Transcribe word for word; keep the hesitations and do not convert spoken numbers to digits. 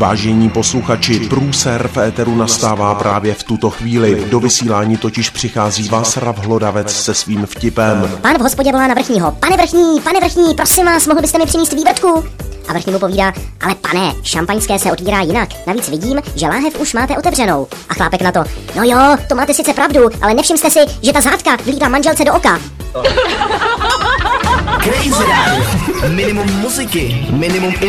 Vážení posluchači, průser v éteru nastává právě v tuto chvíli. Do vysílání totiž přichází Václav Hlodavec se svým vtipem. Pán v hospodě volá na vrchního. Pane vrchní, pane vrchní, prosím vás, mohl byste mi přinést vývrtku? A vrchní mu povídá, ale pane, šampaňské se otvírá jinak. Navíc vidím, že láhev už máte otevřenou. A chlápek na to, no jo, to máte sice pravdu, ale nevšiml jste si, že ta zhádka vlítla manželce do oka. Crazy Radio. Minimum muziky, minimum